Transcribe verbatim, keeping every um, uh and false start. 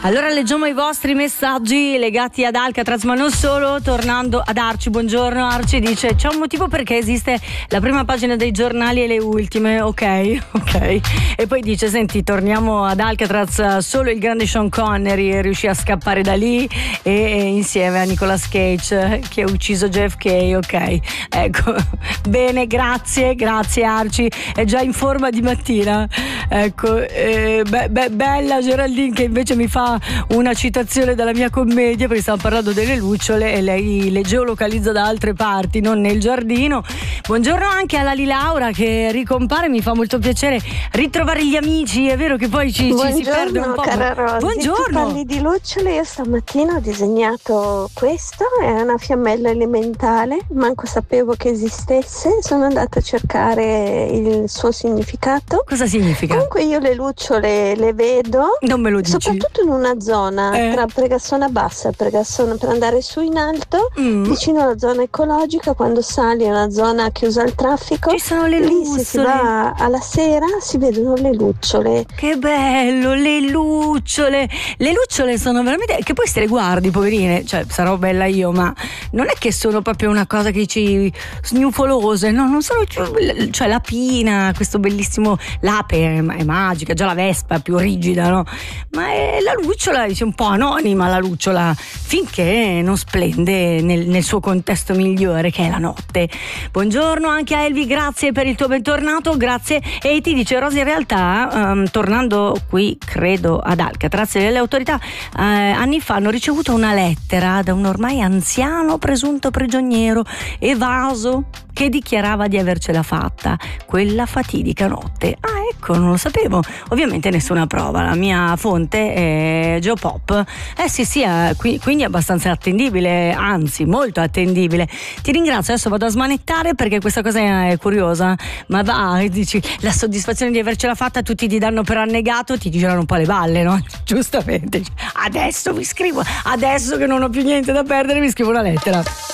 Allora leggiamo i vostri messaggi legati ad Alcatraz, ma non solo. Tornando ad Arci, buongiorno. Arci dice: c'è un motivo perché esiste la prima pagina dei giornali e le ultime. Ok, ok. E poi dice: senti, torniamo ad Alcatraz, solo il grande Sean Connery riuscì a scappare da lì, e insieme a Nicolas Cage che ha ucciso J F K. Ok, ecco. Bene, grazie, grazie Arci, è già in forma di mattina. Ecco, eh, be- be- bella Geraldine che invece mi fa una citazione dalla mia commedia, perché stiamo parlando delle lucciole e lei le geolocalizza da altre parti, non nel giardino. Buongiorno anche alla Lilaura che ricompare, mi fa molto piacere ritrovare gli amici, è vero che poi ci, ci si perde un po'. Cara Rosy, buongiorno. tu parli di lucciole, io stamattina ho disegnato questo, è una fiammella elementale, manco sapevo che esistesse, sono andata a cercare il suo significato. Cosa significa? Comunque io le lucciole le vedo, non me lo dici, soprattutto in una zona eh. tra Pregassona Bassa e Pregassona, per andare su in alto, mm. vicino alla zona ecologica, quando sali è una zona chiusa al traffico, ci sono le lì lucciole. Se si va alla sera si vedono le lucciole. Che bello, le lucciole. Le lucciole sono veramente, che poi se le guardi, poverine, cioè sarò bella io, ma non è che sono proprio una cosa che dici snufolose, no, non sono, cioè la pina, questo bellissimo, l'ape è, è magica, già la vespa è più rigida, no? Ma è la lucciola, dice, un po' anonima la lucciola, finché non splende nel, nel suo contesto migliore, che è la notte. Buongiorno anche a Elvi, grazie per il tuo bentornato, grazie. E ti dice Rosa, in realtà um, tornando qui credo ad Alcatraz, le autorità eh, anni fa hanno ricevuto una lettera da un ormai anziano presunto prigioniero evaso che dichiarava di avercela fatta quella fatidica notte. Ah, ecco, non lo sapevo. Ovviamente nessuna prova, la mia fonte è Geopop. Eh sì sì, eh, qui, quindi è abbastanza attendibile, anzi molto attendibile. Ti ringrazio, adesso vado a smanettare perché questa cosa è curiosa, ma va, dici, la soddisfazione di avercela fatta tutti ti danno per annegato, ti girano un po' le balle, no? Giustamente, adesso vi scrivo, adesso che non ho più niente da perdere vi scrivo una lettera.